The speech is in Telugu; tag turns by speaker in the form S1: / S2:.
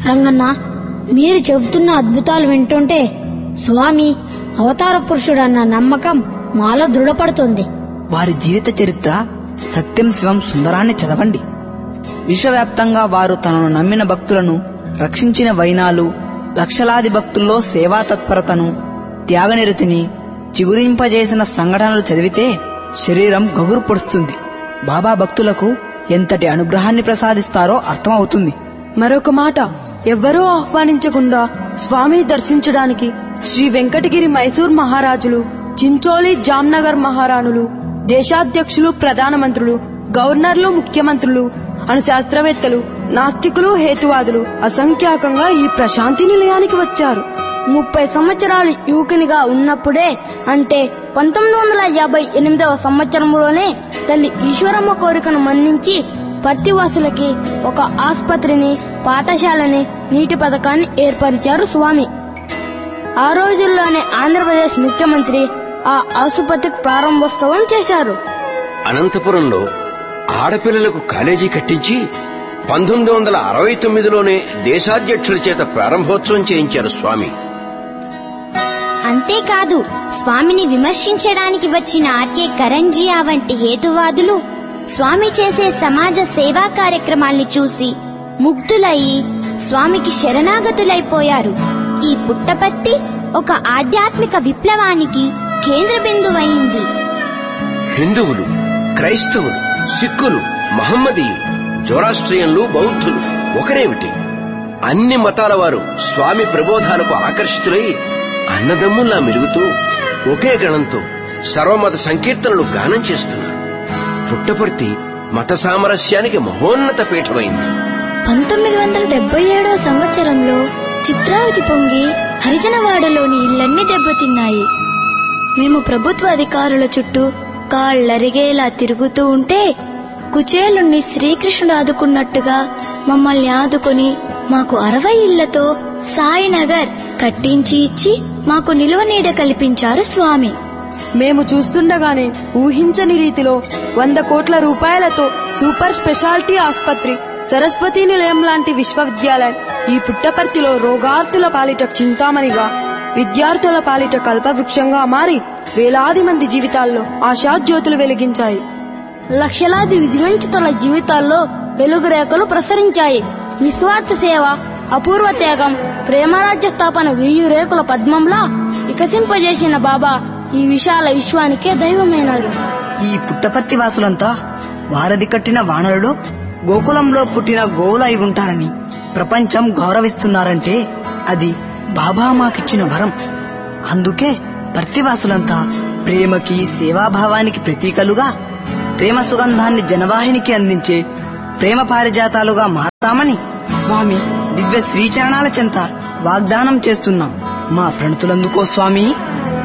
S1: రంగన్న, మీరు చెబుతున్న అద్భుతాలు వింటుంటే స్వామి అవతార పురుషుడన్న నమ్మకం మాలో దృఢపడుతుంది.
S2: వారి జీవిత చరిత్ర సత్యం శివం సుందరాన్ని చదవండి. విశ్వవ్యాప్తంగా వారు తనను నమ్మిన భక్తులను రక్షించిన వైనాలు, లక్షలాది భక్తుల్లో సేవా తత్పరతను, త్యాగనిరతిని చిగురింపజేసిన సంఘటనలు చదివితే శరీరం గగురు పొడుస్తుంది. బాబా భక్తులకు ఎంతటి అనుగ్రహాన్ని ప్రసాదిస్తారో అర్థమవుతుంది.
S3: మరొక మాట, ఎవ్వరూ ఆహ్వానించకుండా స్వామిని దర్శించడానికి శ్రీ వెంకటగిరి మైసూర్ మహారాజులు, చించోలి జాంనగర్ మహారాణులు, దేశాధ్యక్షులు, ప్రధానమంత్రులు, గవర్నర్లు, ముఖ్యమంత్రులు, అను శాస్త్రవేత్తలు, నాస్తికులు, హేతువాదులు అసంఖ్యాకంగా ఈ ప్రశాంతి నిలయానికి వచ్చారు.
S1: 30 సంవత్సరాలు యువకునిగా ఉన్నప్పుడే, అంటే 1958వ సంవత్సరంలోనే తల్లి ఈశ్వరమ్మ కోరికను మన్నించి పర్తివాసులకి ఒక ఆసుపత్రిని, పాఠశాలని, నీటి పథకాన్ని ఏర్పరిచారు స్వామి. ఆ రోజుల్లోనే ఆంధ్రప్రదేశ్ ముఖ్యమంత్రి ఆ ఆసుపత్రికి ప్రారంభోత్సవం చేశారు.
S4: అనంతపురంలో ఆడపిల్లలకు కాలేజీ కట్టించి 1969లోనే దేశాధ్యక్షుల చేత ప్రారంభోత్సవం చేయించారు స్వామి.
S5: అంతేకాదు, స్వామిని విమర్శించడానికి వచ్చిన ఆర్కే కరంజియా వంటి హేతువాదులు స్వామి చేసే సమాజ సేవా కార్యక్రమాల్ని చూసి ముగ్ధులయ్యి స్వామికి శరణాగతులైపోయారు. ఈ పుట్టపర్తి ఒక ఆధ్యాత్మిక విప్లవానికి కేంద్ర బిందువైంది.
S4: హిందువులు, క్రైస్తవులు, సిక్కులు, మహమ్మదీయులు, జోరాస్ట్రియన్లు, బౌద్ధులు ఒకరేమిటి, అన్ని మతాల వారు స్వామి ప్రబోధాలకు ఆకర్షితులై అన్నదమ్ముల్లా మెలుగుతూ ఒకే గణంతో సర్వమత సంకీర్తనలు గానం చేస్తున్నారు. పుట్టపర్తి మత సామరస్యానికి మహోన్నత పీఠమైంది.
S1: 1977వ సంవత్సరంలో చిత్రావతి పొంగి హరిజనవాడలోని ఇళ్లన్నీ దెబ్బతిన్నాయి. మేము ప్రభుత్వ అధికారుల చుట్టూ కాళ్లరిగేలా తిరుగుతూ ఉంటే కుచేలుణ్ణి శ్రీకృష్ణుడు ఆదుకున్నట్టుగా మమ్మల్ని ఆదుకుని మాకు 60 ఇళ్లతో సాయినగర్ కట్టించి ఇచ్చి మాకు నిలువ నీడ కల్పించారు స్వామి.
S3: మేము చూస్తుండగానే ఊహించని రీతిలో 100 కోట్ల రూపాయలతో సూపర్ స్పెషాలిటీ ఆసుపత్రి, సరస్వతీ నిలయం లాంటి విశ్వవిద్యాలయం ఈ పుట్టపర్తిలో రోగార్తుల పాలిట చింతామణిగా, విద్యార్థుల పాలిట కల్పవృక్షంగా మారి వేలాది మంది జీవితాల్లో ఆశాజ్యోతులు వెలిగించాయి.
S1: లక్షలాది విధివంచితుల జీవితాల్లో వెలుగు రేఖలు ప్రసరించాయి. నిస్వార్థ సేవ, అపూర్వ త్యాగం, ప్రేమరాజ్య స్థాపన 1000 రేకుల పద్మంలా వికసింపజేసిన బాబా ఈ విశాల విశ్వానికే దైవమైనారు.
S2: ఈ పుట్టపర్తి వాసులంతా వారధి కట్టిన వానరుడు, గోకులంలో పుట్టిన గోవులై ఉంటారని ప్రపంచం గౌరవిస్తున్నారంటే అది బాబా మాకిచ్చిన వరం. అందుకే పర్తివాసులంతా ప్రేమకి, సేవాభావానికి ప్రతీకలుగా, ప్రేమ సుగంధాన్ని జనవాహినికి అందించే ప్రేమ పారిజాతాలుగా మారతామని స్వామి దివ్య శ్రీచరణాల చెంత వాగ్దానం చేస్తున్నాం. మా ప్రణతులందుకో స్వామి.